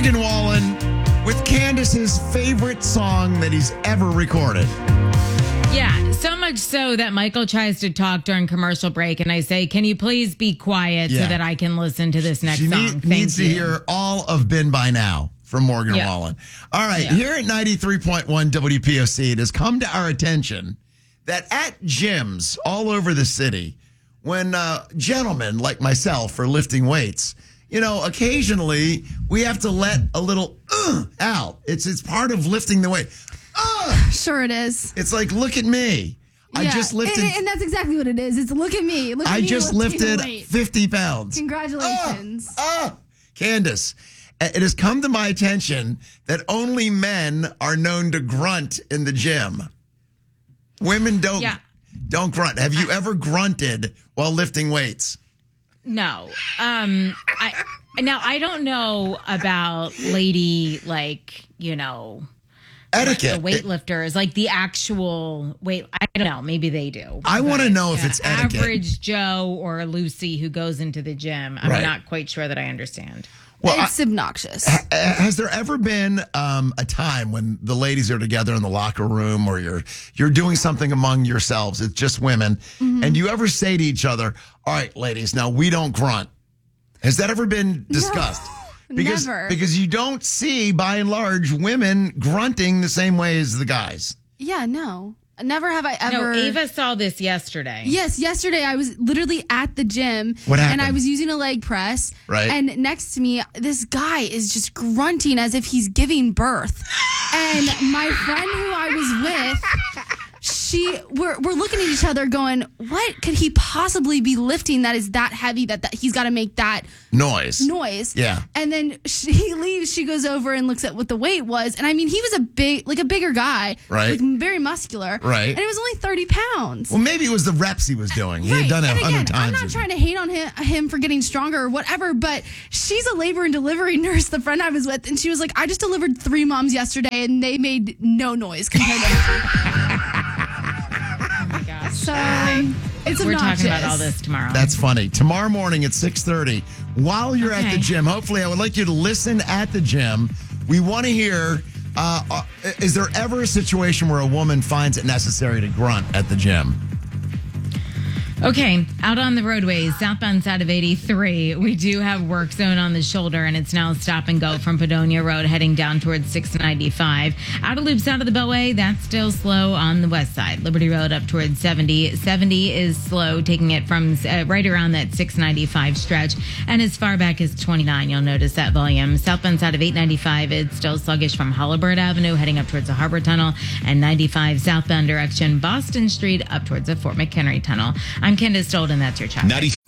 Morgan Wallen with Candace's favorite song that he's ever recorded. Yeah, so much so that Michael tries to talk during commercial break, and I say, can you please be quiet so that I can listen to this next She song? needs to hear all of Been By Now from Morgan Wallen. All right, here at 93.1 WPOC, it has come to our attention that at gyms all over the city, when gentlemen like myself are lifting weights, you know, occasionally we have to let a little out. It's part of lifting the weight. Sure it is. It's like, look at me. I just lifted. And that's exactly what it is. It's look at me. Look at I me just lifting lifted weight. 50 pounds. Congratulations. Candace, it has come to my attention that only men are known to grunt in the gym. Women don't grunt. Have you ever grunted while lifting weights? No. I don't know about lady, etiquette. The weightlifters, like the actual weight. I don't know. Maybe they do. I want to know if it's etiquette. Average Joe or Lucy who goes into the gym. I'm not quite sure that I understand. Well, it's obnoxious. Has there ever been a time when the ladies are together in the locker room, or you're doing something among yourselves? It's just women, and you ever say to each other, "All right, ladies, now we don't grunt." Has that ever been discussed? Never. Because you don't see, by and large, women grunting the same way as the guys. Yeah, no. Never have I ever. No, Ava saw this yesterday. Yes, yesterday I was literally at the gym. What happened? And I was using a leg press. Right. And next to me, this guy is just grunting as if he's giving birth. And my friend who I was with, we're looking at each other going, what could he possibly be lifting that is that heavy that he's got to make that noise? Yeah. And then he leaves. She goes over and looks at what the weight was. And I mean, he was a bigger guy. Right. Like very muscular. Right. And it was only 30 pounds. Well, maybe it was the reps he was doing. He had done it 100 times. I'm not trying to hate on him for getting stronger or whatever, but she's a labor and delivery nurse, the friend I was with, and she was like, I just delivered 3 moms yesterday, and they made no noise compared to me. So it's We're obnoxious. talking about all this tomorrow. That's funny. Tomorrow morning at 6:30, while you're at the gym, hopefully I would like you to listen at the gym. We want to hear, is there ever a situation where a woman finds it necessary to grunt at the gym? Okay, out on the roadways, southbound side of 83, we do have work zone on the shoulder, and it's now stop and go from Padonia Road heading down towards 695. Outer loops out of the Beltway, that's still slow on the west side. Liberty Road up towards 70. 70 is slow, taking it from right around that 695 stretch. And as far back as 29, you'll notice that volume. Southbound side of 895, it's still sluggish from Holabird Avenue heading up towards the Harbor Tunnel. And 95 southbound direction, Boston Street up towards the Fort McHenry Tunnel. I'm Candace Stolden. That's your traffic.